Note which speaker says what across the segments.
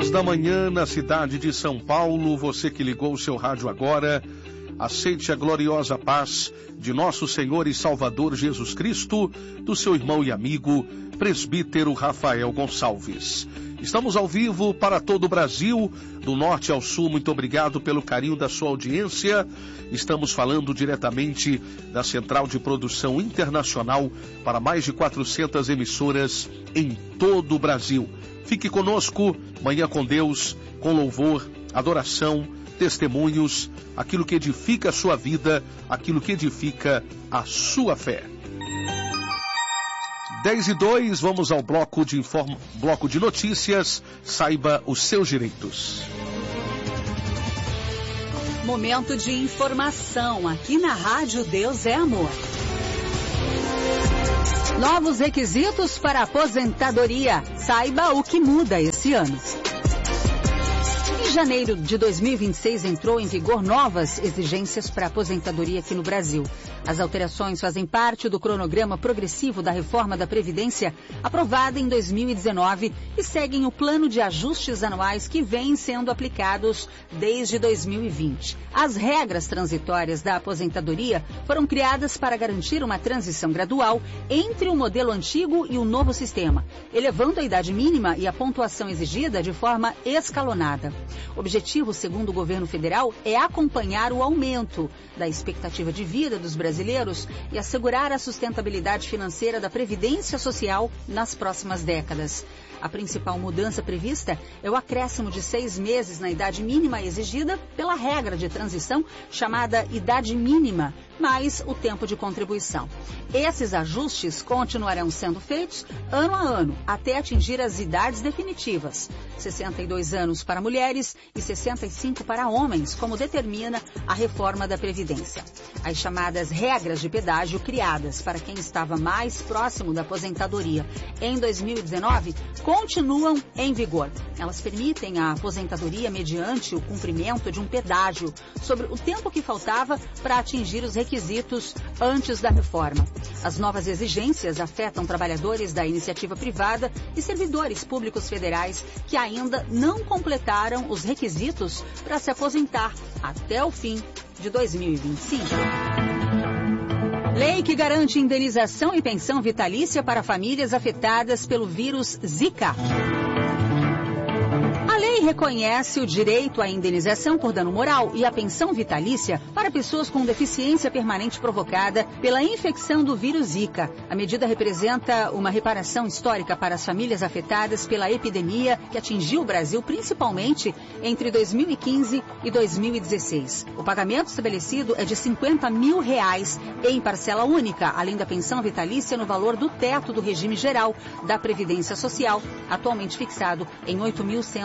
Speaker 1: 10 da manhã na cidade de São Paulo. Você que ligou o seu rádio agora, aceite a gloriosa paz de nosso Senhor e Salvador Jesus Cristo, do seu irmão e amigo, presbítero Rafael Gonçalves. Estamos ao vivo para todo o Brasil, do norte ao sul. Muito obrigado pelo carinho da sua audiência. Estamos falando diretamente da Central de Produção Internacional para mais de 400 emissoras em todo o Brasil. Fique conosco, Manhã com Deus, com louvor, adoração, testemunhos, aquilo que edifica a sua vida, aquilo que edifica a sua fé. 10:02, vamos ao bloco de notícias. Saiba os seus direitos.
Speaker 2: Momento de informação aqui na Rádio Deus é Amor. Novos requisitos para aposentadoria. Saiba o que muda esse ano. Em janeiro de 2026 entrou em vigor novas exigências para aposentadoria aqui no Brasil. As alterações fazem parte do cronograma progressivo da reforma da Previdência aprovada em 2019 e seguem o plano de ajustes anuais que vêm sendo aplicados desde 2020. As regras transitórias da aposentadoria foram criadas para garantir uma transição gradual entre o modelo antigo e o novo sistema, elevando a idade mínima e a pontuação exigida de forma escalonada. O objetivo, segundo o governo federal, é acompanhar o aumento da expectativa de vida dos brasileiros e assegurar a sustentabilidade financeira da Previdência Social nas próximas décadas. A principal mudança prevista é o acréscimo de 6 meses na idade mínima exigida pela regra de transição chamada idade mínima, mais o tempo de contribuição. Esses ajustes continuarão sendo feitos ano a ano, até atingir as idades definitivas, 62 anos para mulheres e 65 para homens, como determina a reforma da Previdência. As chamadas regras de pedágio criadas para quem estava mais próximo da aposentadoria em 2019 continuam em vigor. Elas permitem a aposentadoria mediante o cumprimento de um pedágio sobre o tempo que faltava para atingir os requisitos antes da reforma. As novas exigências afetam trabalhadores da iniciativa privada e servidores públicos federais que ainda não completaram os requisitos para se aposentar até o fim de 2025. Lei que garante indenização e pensão vitalícia para famílias afetadas pelo vírus Zika. A lei reconhece o direito à indenização por dano moral e à pensão vitalícia para pessoas com deficiência permanente provocada pela infecção do vírus Zika. A medida representa uma reparação histórica para as famílias afetadas pela epidemia que atingiu o Brasil principalmente entre 2015 e 2016. O pagamento estabelecido é de R$50 mil em parcela única, além da pensão vitalícia no valor do teto do regime geral da Previdência Social, atualmente fixado em R$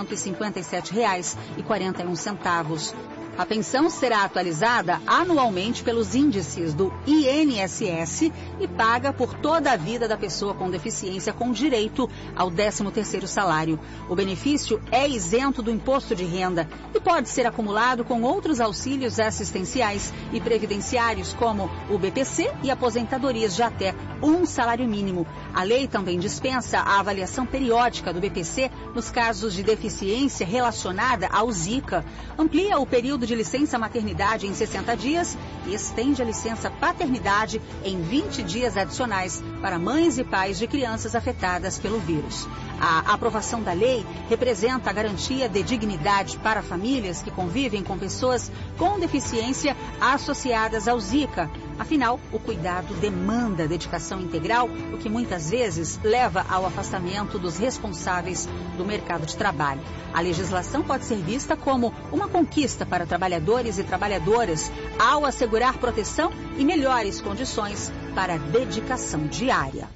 Speaker 2: 8.157,41. A pensão será atualizada anualmente pelos índices do INSS e paga por toda a vida da pessoa com deficiência com direito ao 13º salário. O benefício é isento do imposto de renda e pode ser acumulado com outros auxílios assistenciais e previdenciários, como o BPC e aposentadorias de até um salário mínimo. A lei também dispensa a avaliação periódica do BPC nos casos de deficiência relacionada ao Zika, amplia o período de licença maternidade em 60 dias e estende a licença paternidade em 20 dias adicionais para mães e pais de crianças afetadas pelo vírus. A aprovação da lei representa a garantia de dignidade para famílias que convivem com pessoas com deficiência associadas ao Zika. Afinal, o cuidado demanda dedicação integral, o que muitas vezes leva ao afastamento dos responsáveis do mercado de trabalho. A legislação pode ser vista como uma conquista para trabalhadores e trabalhadoras ao assegurar proteção e melhores condições para a dedicação diária.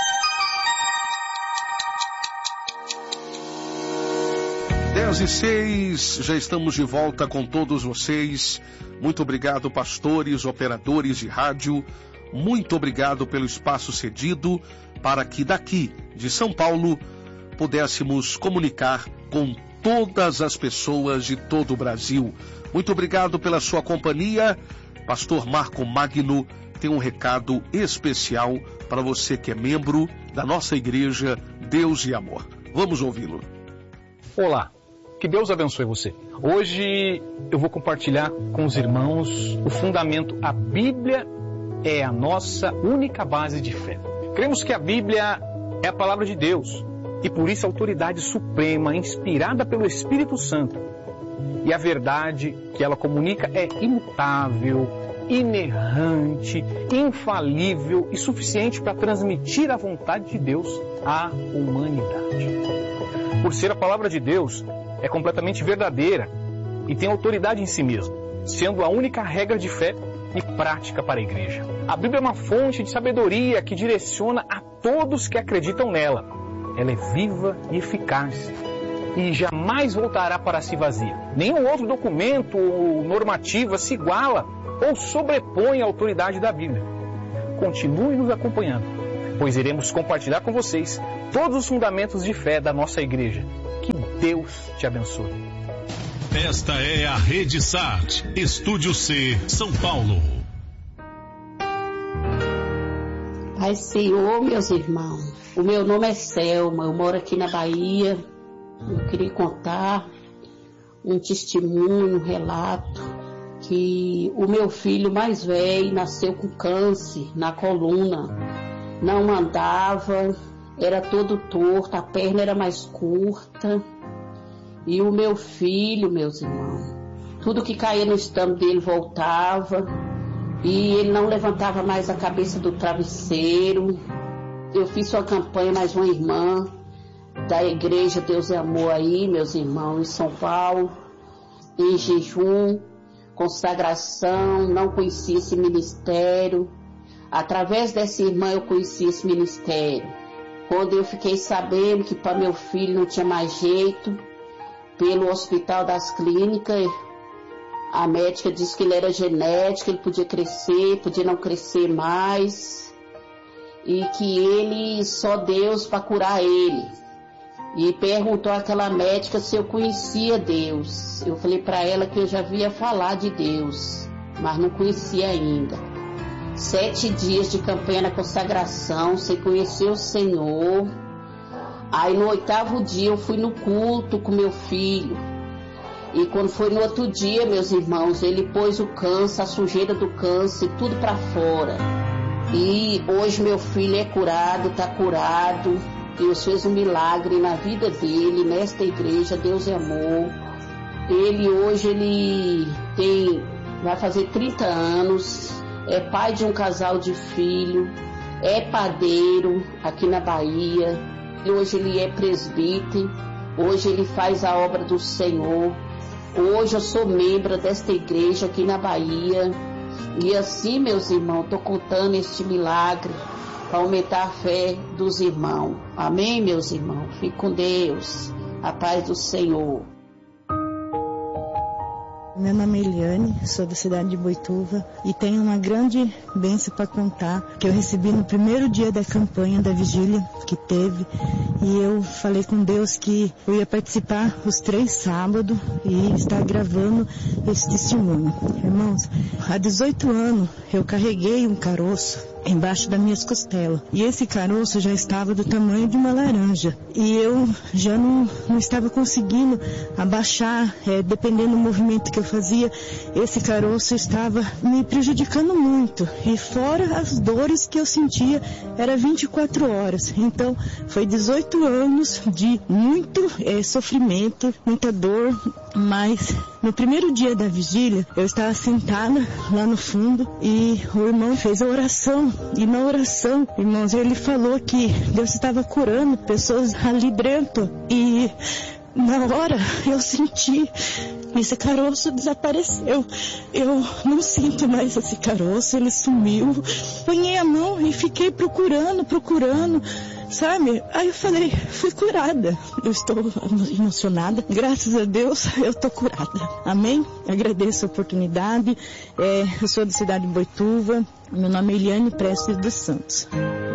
Speaker 1: 10:06, já estamos de volta com todos vocês. Muito obrigado, pastores, operadores de rádio. Muito obrigado pelo espaço cedido para que daqui de São Paulo pudéssemos comunicar com todas as pessoas de todo o Brasil. Muito obrigado pela sua companhia. Pastor Marco Magno tem um recado especial para você que é membro da nossa igreja Deus e Amor. Vamos ouvi-lo.
Speaker 3: Olá, Que Deus abençoe você. Hoje eu vou compartilhar com os irmãos o fundamento. A Bíblia é a nossa única base de fé. Cremos que a Bíblia é a palavra de Deus e por isso a autoridade suprema, inspirada pelo Espírito Santo. E a verdade que ela comunica é imutável, inerrante, infalível e suficiente para transmitir a vontade de Deus à humanidade. Por ser a palavra de Deus, é completamente verdadeira e tem autoridade em si mesma, sendo a única regra de fé e prática para a igreja. A Bíblia é uma fonte de sabedoria que direciona a todos que acreditam nela. Ela é viva e eficaz e jamais voltará para si vazia. Nenhum outro documento ou normativa se iguala ou sobrepõe a autoridade da Bíblia. Continue nos acompanhando, pois iremos compartilhar com vocês todos os fundamentos de fé da nossa igreja. Que Deus te abençoe.
Speaker 4: Esta é a Rede SAT, Estúdio C, São Paulo.
Speaker 5: Pai Senhor, meus irmãos, o meu nome é Selma, eu moro aqui na Bahia. Eu queria contar um testemunho, um relato, que o meu filho mais velho nasceu com câncer na coluna, não andava, era todo torto, a perna era mais curta. E o meu filho, meus irmãos, tudo que caía no estômago dele voltava, e ele não levantava mais a cabeça do travesseiro. Eu fiz uma campanha, mais uma irmã da igreja Deus é Amor aí, meus irmãos, em São Paulo, em jejum, consagração, não conhecia esse ministério. Através dessa irmã eu conheci esse ministério. Quando eu fiquei sabendo que para meu filho não tinha mais jeito, pelo Hospital das Clínicas, a médica disse que ele era genético, ele podia crescer, podia não crescer mais, e que ele, só Deus para curar ele. E perguntou àquela médica se eu conhecia Deus. Eu falei para ela que eu já via falar de Deus, mas não conhecia ainda. 7 dias de campanha na consagração, sem conhecer o Senhor. Aí no 8º dia eu fui no culto com meu filho. E quando foi no outro dia, meus irmãos, ele pôs o câncer, a sujeira do câncer, tudo para fora. E hoje meu filho é curado, está curado. Deus fez um milagre na vida dele, nesta igreja, Deus é Amor. Ele hoje, vai fazer 30 anos, é pai de um casal de filho, é padeiro aqui na Bahia. Hoje ele é presbítero, hoje ele faz a obra do Senhor. Hoje eu sou membro desta igreja aqui na Bahia. E assim, meus irmãos, estou contando este milagre para aumentar a fé dos irmãos. Amém, meus irmãos? Fique com Deus. A paz do Senhor.
Speaker 6: Meu nome é Eliane, sou da cidade de Boituva e tenho uma grande bênção para contar que eu recebi no primeiro dia da campanha da vigília que teve, e eu falei com Deus que eu ia participar os 3 sábados e estar gravando esse testemunho. Irmãos, há 18 anos eu carreguei um caroço embaixo das minhas costelas, e esse caroço já estava do tamanho de uma laranja, e eu já não estava conseguindo abaixar, dependendo do movimento que eu fazia, esse caroço estava me prejudicando muito, e fora as dores que eu sentia, era 24 horas, então foi 18 anos de muito sofrimento, muita dor, mas no primeiro dia da vigília, eu estava sentada lá no fundo e o irmão fez a oração. E na oração, irmãos, ele falou que Deus estava curando pessoas ali dentro. E na hora eu senti, esse caroço desapareceu. Eu não sinto mais esse caroço, ele sumiu. Ponhei a mão e fiquei procurando, sabe? Aí eu falei, fui curada. Eu estou emocionada. Graças a Deus, eu estou curada. Amém? Agradeço a oportunidade. Eu sou da cidade de Boituva. Meu nome é Eliane Prestes dos Santos.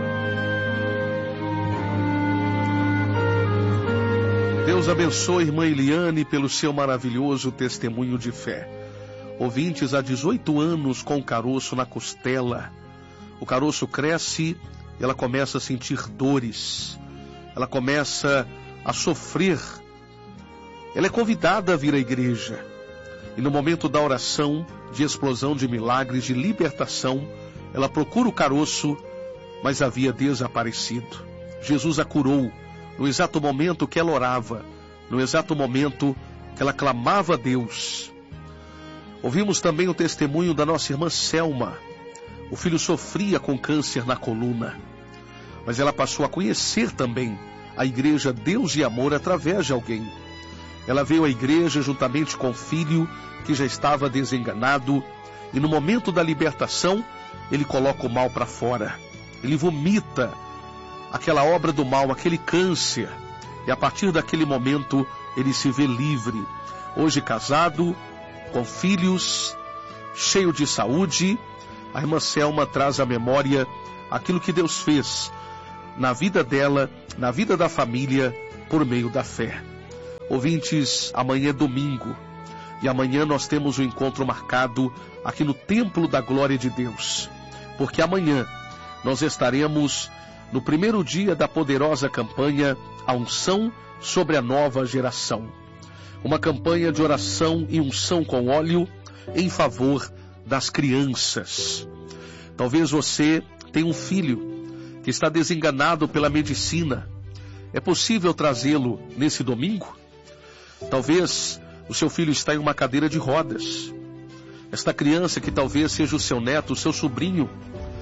Speaker 1: Deus abençoe, irmã Eliane, pelo seu maravilhoso testemunho de fé. Ouvintes, há 18 anos com o caroço na costela. O caroço cresce, ela começa a sentir dores. Ela começa a sofrer ela é convidada a vir à igreja. E no momento da oração, de explosão de milagres, de libertação, ela procura o caroço, mas havia desaparecido. Jesus a curou no exato momento que ela orava, no exato momento que ela clamava a Deus. Ouvimos também o testemunho da nossa irmã Selma. O filho sofria com câncer na coluna, mas ela passou a conhecer também a igreja Deus e Amor através de alguém. Ela veio à igreja juntamente com o filho que já estava desenganado, e no momento da libertação, ele coloca o mal para fora. Ele vomita aquela obra do mal, aquele câncer, e a partir daquele momento ele se vê livre. Hoje casado, com filhos, cheio de saúde, a irmã Selma traz à memória aquilo que Deus fez na vida dela, na vida da família, por meio da fé. Ouvintes, amanhã é domingo, e amanhã nós temos um encontro marcado aqui no Templo da Glória de Deus, porque amanhã nós estaremos no primeiro dia da poderosa campanha A Unção sobre a Nova Geração. Uma campanha de oração e unção com óleo em favor das crianças. Talvez você tenha um filho que está desenganado pela medicina. É possível trazê-lo nesse domingo? Talvez o seu filho está em uma cadeira de rodas. Esta criança, que talvez seja o seu neto, o seu sobrinho,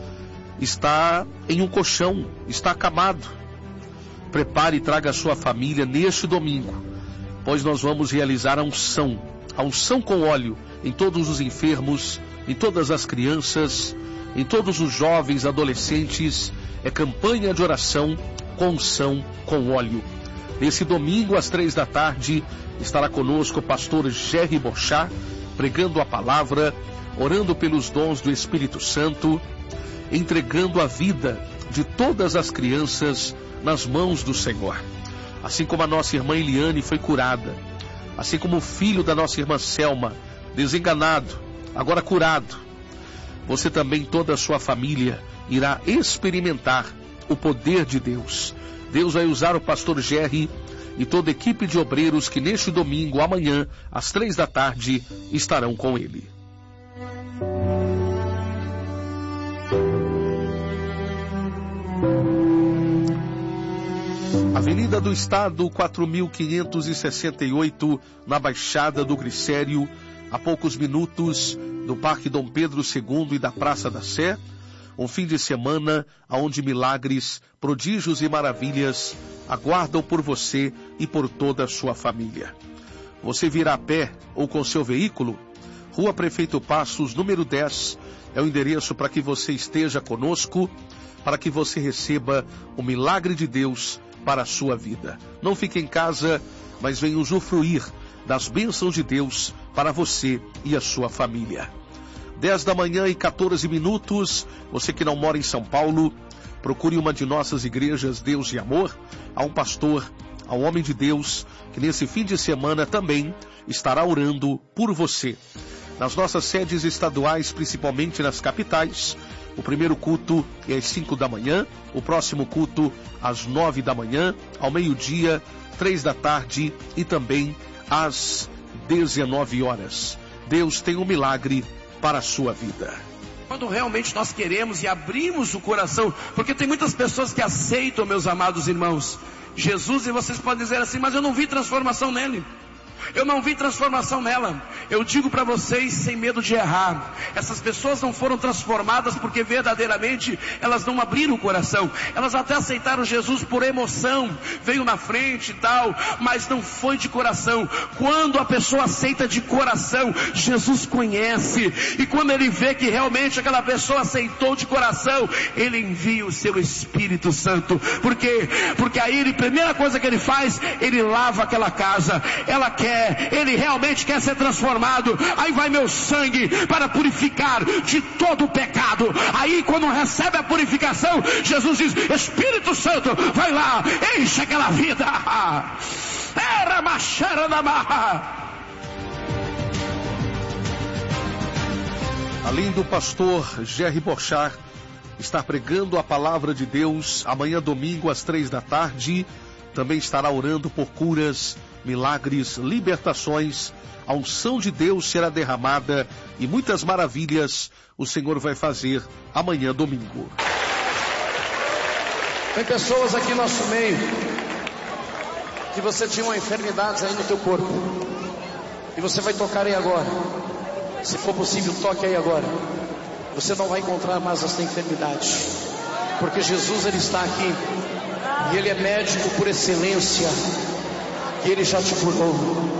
Speaker 1: está em um colchão, está acamado. Prepare e traga a sua família neste domingo, pois nós vamos realizar a unção com óleo em todos os enfermos, em todas as crianças, em todos os jovens, adolescentes. É campanha de oração com unção com óleo. Nesse domingo, às 15h, estará conosco o pastor Jerry Bochá, pregando a palavra, orando pelos dons do Espírito Santo, entregando a vida de todas as crianças nas mãos do Senhor. Assim como a nossa irmã Eliane foi curada, assim como o filho da nossa irmã Selma, desenganado, agora curado, você também, toda a sua família, irá experimentar o poder de Deus. Deus vai usar o pastor Jerry e toda a equipe de obreiros que neste domingo, amanhã, às 15h, estarão com ele. Avenida do Estado, 4568, na Baixada do Glicério, a poucos minutos do Parque Dom Pedro II e da Praça da Sé. Um fim de semana onde milagres, prodígios e maravilhas aguardam por você e por toda a sua família. Você virá a pé ou com seu veículo? Rua Prefeito Passos, número 10, é o endereço para que você esteja conosco, para que você receba o milagre de Deus para a sua vida. Não fique em casa, mas venha usufruir das bênçãos de Deus para você e a sua família. 10h14. Você que não mora em São Paulo, procure uma de nossas igrejas Deus e Amor. Há um pastor, há um homem de Deus, que nesse fim de semana também estará orando por você. Nas nossas sedes estaduais, principalmente nas capitais, o primeiro culto é às 5h, o próximo culto às 9h, ao meio-dia, 15h e também às 19h. Deus tem um milagre para a sua vida.
Speaker 7: Quando realmente nós queremos e abrimos o coração, porque tem muitas pessoas que aceitam, meus amados irmãos, Jesus, e vocês podem dizer assim, mas eu não vi transformação nele. Eu não vi transformação nela. Eu digo para vocês, sem medo de errar, essas pessoas não foram transformadas porque verdadeiramente elas não abriram o coração. Elas até aceitaram Jesus por emoção, veio na frente e tal, mas não foi de coração. Quando a pessoa aceita de coração, Jesus conhece, e quando ele vê que realmente aquela pessoa aceitou de coração, ele envia o seu Espírito Santo. Por quê? Porque aí a primeira coisa que ele faz, ele lava aquela casa. Ele realmente quer ser transformado. Aí vai meu sangue para purificar de todo o pecado. Aí quando recebe a purificação, Jesus diz, Espírito Santo, vai lá, enche aquela vida. Era machara da marra.
Speaker 1: Além do pastor Jerry Bochá estar pregando a palavra de Deus, amanhã domingo às 15h, também estará orando por curas milagres, libertações, a unção de Deus será derramada e muitas maravilhas o Senhor vai fazer amanhã, domingo.
Speaker 7: Tem pessoas aqui no nosso meio que você tinha uma enfermidade aí no teu corpo e você vai tocar aí agora. Se for possível, toque aí agora. Você não vai encontrar mais essa enfermidade, porque Jesus, ele está aqui e ele é médico por excelência e ele já te curou.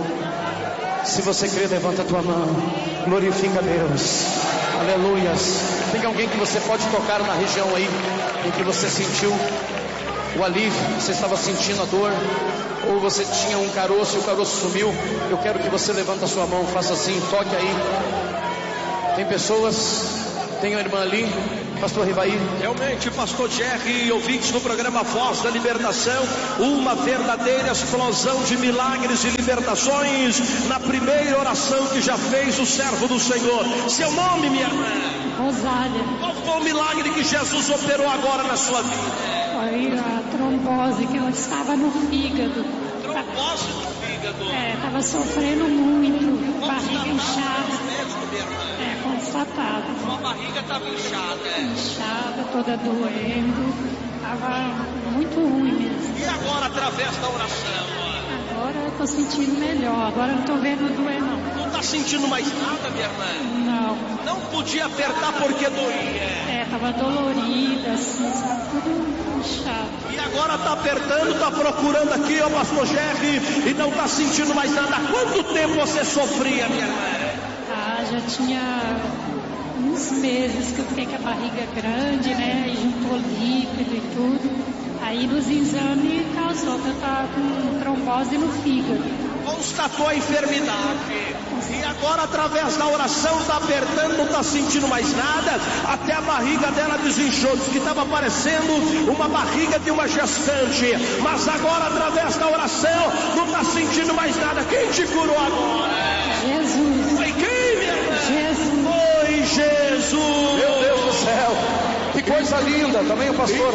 Speaker 7: Se você crê, levanta a tua mão, glorifica a Deus, aleluias. Tem alguém que você pode tocar na região aí em que você sentiu o alívio, você estava sentindo a dor, ou você tinha um caroço e o caroço sumiu? Eu quero que você levante a sua mão, faça assim, toque aí. Tem pessoas, tem uma irmã ali, pastor Rivaí.
Speaker 8: Realmente, pastor Jerry, ouvintes do programa Voz da Libertação, uma verdadeira explosão de milagres e libertações na primeira oração que já fez o servo do Senhor. Seu nome, minha irmã?
Speaker 9: Rosália.
Speaker 8: Qual foi o milagre que Jesus operou agora na sua vida?
Speaker 9: Foi a trombose que eu estava no fígado.
Speaker 8: Trombose no fígado?
Speaker 9: Estava sofrendo muito, barriga inchada. Constatado.
Speaker 8: Sua barriga estava inchada,
Speaker 9: Inchada, toda doendo. Estava muito ruim mesmo.
Speaker 8: E agora, através da oração?
Speaker 9: Agora eu estou sentindo melhor. Agora eu não estou vendo doer, não.
Speaker 8: Não está sentindo mais nada, minha irmã?
Speaker 9: Não.
Speaker 8: Não podia apertar porque doía?
Speaker 9: Estava dolorida, assim, tudo inchado.
Speaker 8: E agora está apertando, está procurando aqui, ó, pastor Jerry, e não está sentindo mais nada. Há quanto tempo você sofria, minha irmã?
Speaker 9: Já tinha uns meses que eu fiquei com a barriga grande, né? E juntou líquido e tudo. Aí nos exames causou que eu estava com trombose no fígado.
Speaker 8: Constatou a enfermidade. E agora, através da oração, está apertando, não está sentindo mais nada. Até a barriga dela desinchou. Diz que estava parecendo uma barriga de uma gestante. Mas agora, através da oração, não está sentindo mais nada. Quem te curou agora?
Speaker 9: Jesus.
Speaker 8: Foi quem, minha irmã?
Speaker 9: Jesus.
Speaker 8: Foi Jesus.
Speaker 7: Meu Deus do céu, que coisa linda. Também o pastor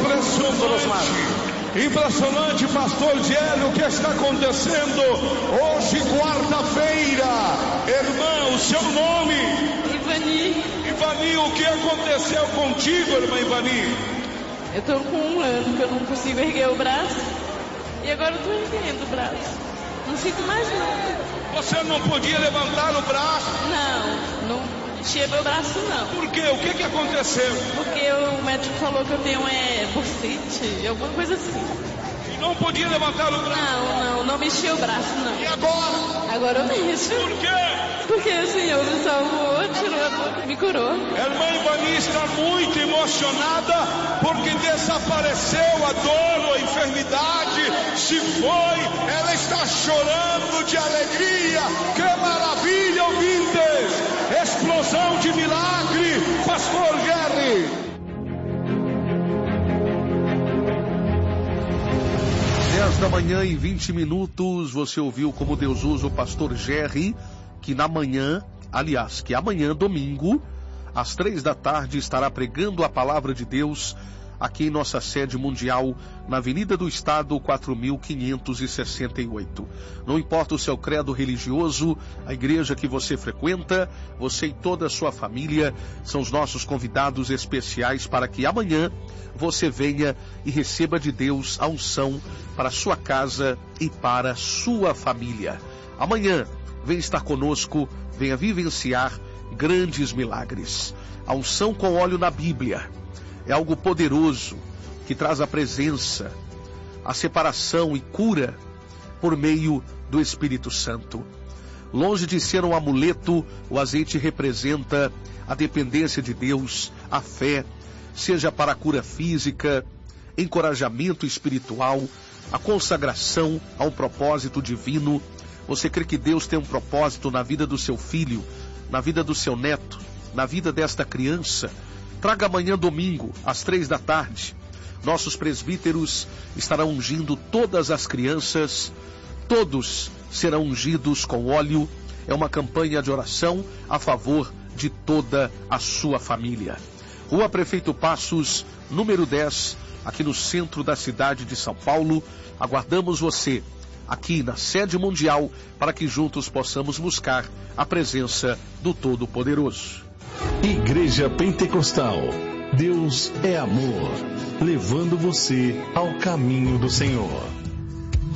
Speaker 10: Impressionante, pastor Diego, o que está acontecendo hoje, quarta-feira. Irmã, o seu nome?
Speaker 11: Ivani.
Speaker 10: Ivani, o que aconteceu contigo, irmã Ivani?
Speaker 11: Eu estou com 1 ano que eu não consigo erguer o braço, e agora eu estou erguendo o braço. Não sinto mais nada.
Speaker 10: Você não podia levantar o braço?
Speaker 11: Não mexia meu braço, não.
Speaker 10: Por quê? O que aconteceu?
Speaker 11: Porque o médico falou que eu tenho bursite, alguma coisa assim.
Speaker 10: E não podia levantar o braço?
Speaker 11: Não mexia o braço, não.
Speaker 10: E agora?
Speaker 11: Agora eu mexo.
Speaker 10: Por quê?
Speaker 11: Porque o Senhor me salvou, tirou a dor, me curou.
Speaker 10: A irmã Ivani está muito emocionada porque desapareceu a dor, a enfermidade, se foi, ela está chorando de alegria. Que maravilha, ouvintes! Explosão de milagre, pastor Jerry.
Speaker 1: 10 da manhã e 20 minutos, você ouviu como Deus usa o pastor Jerry, que amanhã, domingo, às 3 da tarde, estará pregando a palavra de Deus aqui em nossa sede mundial, na Avenida do Estado, 4568. Não importa o seu credo religioso, a igreja que você frequenta, você e toda a sua família são os nossos convidados especiais para que amanhã você venha e receba de Deus a unção para a sua casa e para a sua família. Amanhã, venha estar conosco, venha vivenciar grandes milagres. A unção com óleo na Bíblia é algo poderoso que traz a presença, a separação e cura por meio do Espírito Santo. Longe de ser um amuleto, o azeite representa a dependência de Deus, a fé, seja para a cura física, encorajamento espiritual, a consagração a um propósito divino. Você crê que Deus tem um propósito na vida do seu filho, na vida do seu neto, na vida desta criança? Traga amanhã, domingo, às 3 da tarde. Nossos presbíteros estarão ungindo todas as crianças. Todos serão ungidos com óleo. É uma campanha de oração a favor de toda a sua família. Rua Prefeito Passos, número 10, aqui no centro da cidade de São Paulo. Aguardamos você aqui na sede mundial, para que juntos possamos buscar a presença do Todo-Poderoso.
Speaker 4: Igreja Pentecostal, Deus é amor, levando você ao caminho do Senhor.